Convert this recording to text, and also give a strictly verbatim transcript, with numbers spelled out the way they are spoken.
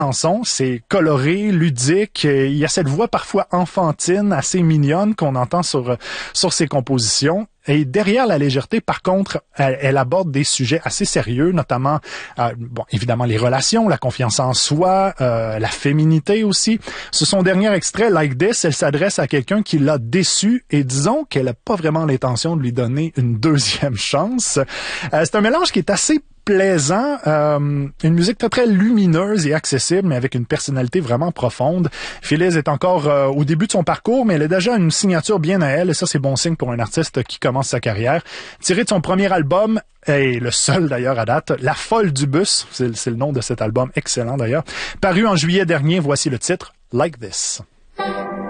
chanson, c'est coloré, ludique, il y a cette voix parfois enfantine, assez mignonne qu'on entend sur sur ses compositions. Et derrière la légèreté, par contre, elle, elle aborde des sujets assez sérieux, notamment, euh, bon, évidemment, les relations, la confiance en soi, euh, la féminité aussi. Sur son dernier extrait, Like This, elle s'adresse à quelqu'un qui l'a déçu et disons qu'elle n'a pas vraiment l'intention de lui donner une deuxième chance. Euh, c'est un mélange qui est assez plaisant, euh, une musique très très lumineuse et accessible, mais avec une personnalité vraiment profonde. Phyllis est encore euh, au début de son parcours, mais elle a déjà une signature bien à elle, et ça c'est bon signe pour un artiste qui commence sa carrière. Tiré de son premier album, et le seul d'ailleurs à date, La Folle du Bus, c'est, c'est le nom de cet album, excellent d'ailleurs, paru en juillet dernier, voici le titre, Like This.